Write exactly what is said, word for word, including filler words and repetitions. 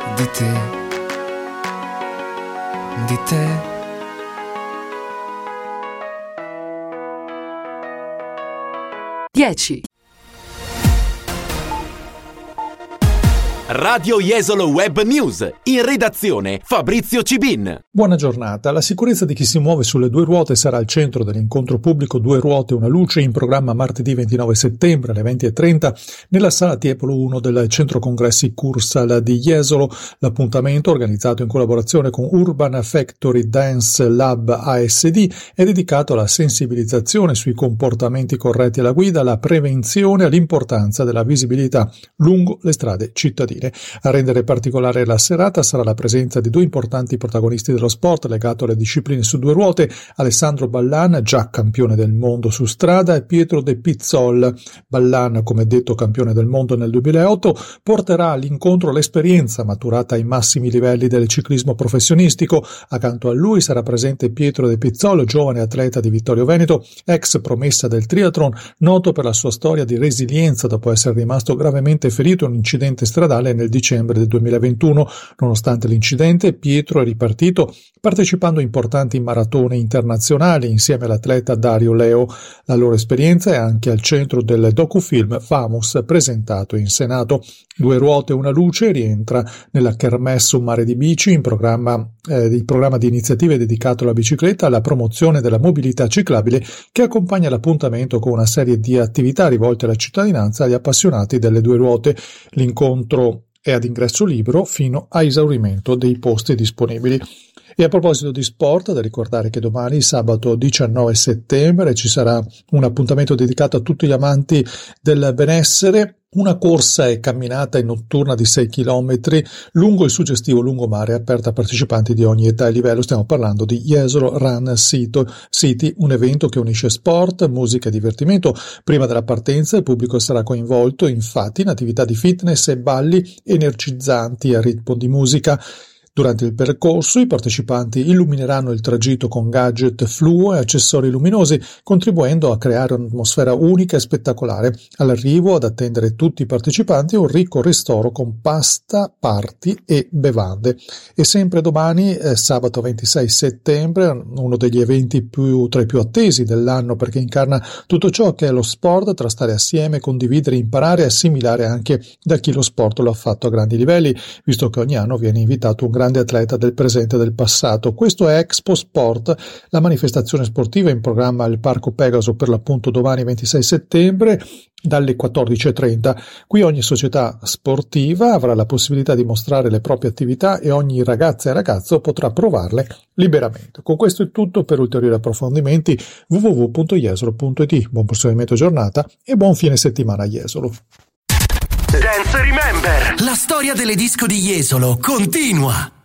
di te, di te. dieci. Radio Jesolo Web News, in redazione Fabrizio Cibin. Buona giornata. La sicurezza di chi si muove sulle due ruote sarà al centro dell'incontro pubblico Due ruote una luce, in programma martedì ventinove settembre alle venti e trenta nella sala Tiepolo uno del centro congressi Cursal di Jesolo. L'appuntamento, organizzato in collaborazione con Urban Factory Dance Lab A S D, è dedicato alla sensibilizzazione sui comportamenti corretti alla guida, alla prevenzione e all'importanza della visibilità lungo le strade cittadine. A rendere particolare la serata sarà la presenza di due importanti protagonisti dello sport legato alle discipline su due ruote: Alessandro Ballan, già campione del mondo su strada, e Pietro De Pizzol. Ballan, come detto campione del mondo nel duemilaotto, porterà all'incontro l'esperienza maturata ai massimi livelli del ciclismo professionistico. Accanto a lui sarà presente Pietro De Pizzol, giovane atleta di Vittorio Veneto, ex promessa del triathlon, noto per la sua storia di resilienza dopo essere rimasto gravemente ferito in un incidente stradale nel dicembre del duemilaventuno. Nonostante l'incidente, Pietro è ripartito partecipando a importanti maratone internazionali insieme all'atleta Dario Leo. La loro esperienza è anche al centro del docufilm Famous presentato in Senato. Due ruote una luce rientra nella Kermesse Un mare di bici, in programma eh, il programma di iniziative dedicato alla bicicletta e alla promozione della mobilità ciclabile, che accompagna l'appuntamento con una serie di attività rivolte alla cittadinanza e agli appassionati delle due ruote. L'incontro è ad ingresso libero fino a esaurimento dei posti disponibili. E a proposito di sport, da ricordare che domani, sabato diciannove settembre, ci sarà un appuntamento dedicato a tutti gli amanti del benessere, una corsa e camminata in notturna di sei chilometri lungo il suggestivo lungomare, aperta a partecipanti di ogni età e livello. Stiamo parlando di Jesolo Run City, un evento che unisce sport, musica e divertimento. Prima della partenza il pubblico sarà coinvolto infatti in attività di fitness e balli energizzanti a ritmo di musica. Durante il percorso i partecipanti illumineranno il tragitto con gadget fluo e accessori luminosi, contribuendo a creare un'atmosfera unica e spettacolare. All'arrivo, ad attendere tutti i partecipanti, un ricco ristoro con pasta, party e bevande. E sempre domani, eh, sabato ventisei settembre, uno degli eventi più, tra i più attesi dell'anno, perché incarna tutto ciò che è lo sport, tra stare assieme, condividere, imparare e assimilare anche da chi lo sport lo ha fatto a grandi livelli, visto che ogni anno viene invitato un grande atleta del presente e del passato. Questo è Expo Sport, la manifestazione sportiva in programma al Parco Pegaso per l'appunto domani ventisei settembre dalle quattordici e trenta. Qui ogni società sportiva avrà la possibilità di mostrare le proprie attività e ogni ragazza e ragazzo potrà provarle liberamente. Con questo è tutto. Per ulteriori approfondimenti w w w punto jesolo punto i t. Buon proseguimento giornata e buon fine settimana a Jesolo. Dance Remember, la storia delle disco di Jesolo continua.